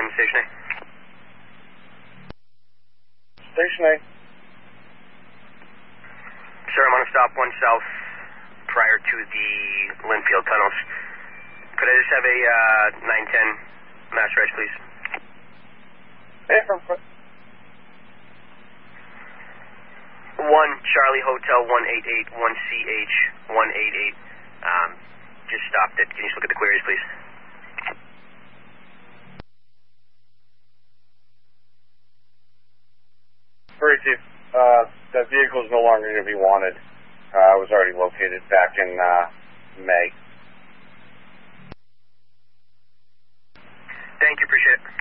Running Station A. Station A. Sir, I'm on a stop 1 south prior to the Linfield tunnels. Could I just have a 910 mass reg, please? Hey, from 1 Charlie Hotel 188 1CH 188. Just stopped it. Can you just look at the queries, please? Hurry, Chief. That vehicle is no longer going to be wanted. It was already located back in May. Thank you. Appreciate it.